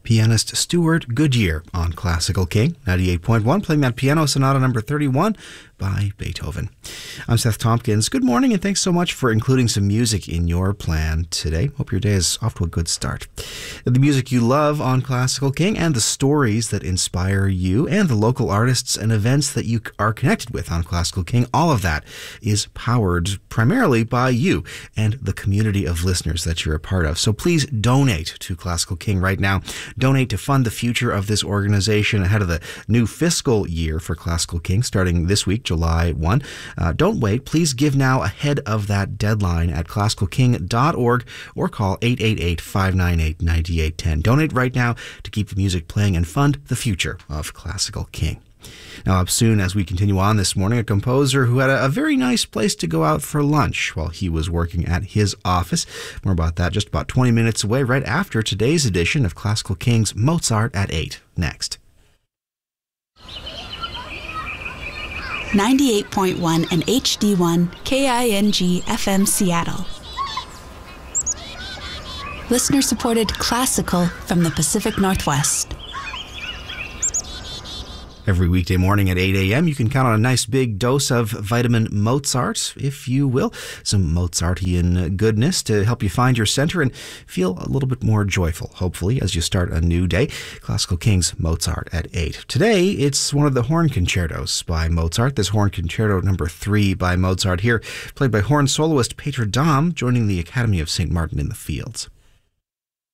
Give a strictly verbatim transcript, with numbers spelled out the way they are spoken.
pianist Stuart Goodyear on Classical King ninety-eight point one, playing that Piano Sonata number thirty-one by Beethoven. I'm Seth Tompkins. Good morning, and thanks so much for including some music in your plan today. Hope your day is off to a good start. The music you love on Classical King and the stories that inspire you and the local artists and events that you are connected with on Classical King, all of that is powered primarily by you and the community of listeners that you're a part of. So please donate to Classical King right now. Donate to fund the future of this organization ahead of the new fiscal year for Classical King starting this week, July first. Uh, don't wait. Please give now ahead of that deadline at classical king dot org or call eight eight eight, five nine eight, nine eight one zero. Donate right now to keep the music playing and fund the future of Classical King. Now, up soon as we continue on this morning, a composer who had a, a very nice place to go out for lunch while he was working at his office. More about that just about twenty minutes away, right after today's edition of Classical King's Mozart at eight. Next. ninety-eight point one and H D one K I N G F M Seattle. Listener-supported classical from the Pacific Northwest. Every weekday morning at eight a.m., you can count on a nice big dose of vitamin Mozart, if you will. Some Mozartian goodness to help you find your center and feel a little bit more joyful, hopefully, as you start a new day. Classical King's Mozart at eight. Today, it's one of the horn concertos by Mozart. This horn concerto number three by Mozart here, played by horn soloist Peter Dahm, joining the Academy of Saint Martin in the Fields.